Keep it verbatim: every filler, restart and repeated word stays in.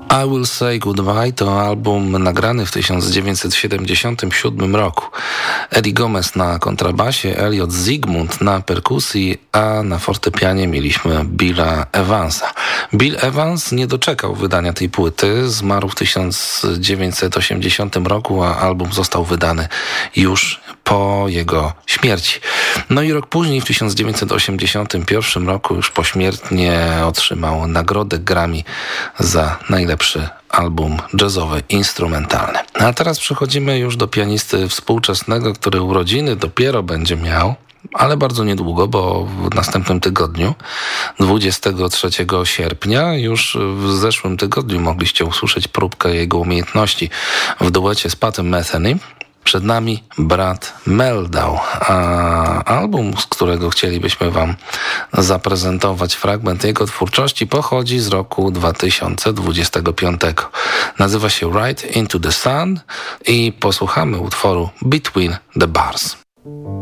I Will Say Goodbye to album nagrany w tysiąc dziewięćset siedemdziesiątym siódmym roku. Eddie Gomez na kontrabasie, Elliot Zygmunt na perkusji, a na fortepianie mieliśmy Billa Evansa. Bill Evans nie doczekał wydania tej płyty, zmarł w tysiąc dziewięćset osiemdziesiątym roku, a album został wydany już po jego śmierci. No i rok później, w tysiąc dziewięćset osiemdziesiątym pierwszym roku, już pośmiertnie otrzymał nagrodę Grammy za najlepszy album jazzowy, instrumentalny. A teraz przechodzimy już do pianisty współczesnego, który urodziny dopiero będzie miał, ale bardzo niedługo, bo w następnym tygodniu, dwudziestego trzeciego sierpnia, już w zeszłym tygodniu mogliście usłyszeć próbkę jego umiejętności w duecie z Pattem Metheny. Przed nami brat Meldau, a album, z którego chcielibyśmy wam zaprezentować fragment jego twórczości, pochodzi z roku dwa tysiące dwudziestego piątego. Nazywa się Right Into the Sun i posłuchamy utworu Between the Bars.